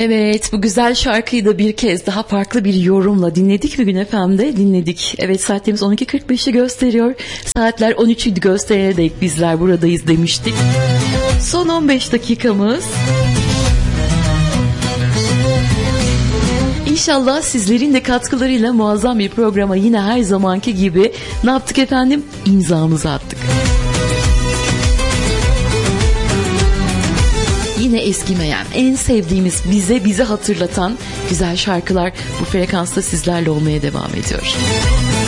Evet, bu güzel şarkıyı da bir kez daha farklı bir yorumla dinledik mi Gün FM'de? Dinledik. Evet, saatlerimiz 12.45'i gösteriyor. Saatler 13'ü gösterene dek bizler buradayız demiştik. Son 15 dakikamız. İnşallah sizlerin de katkılarıyla muazzam bir programa yine her zamanki gibi ne yaptık efendim? İmzamızı attık. Yine eskimeyen, en sevdiğimiz, bizi hatırlatan güzel şarkılar bu frekansta sizlerle olmaya devam ediyor.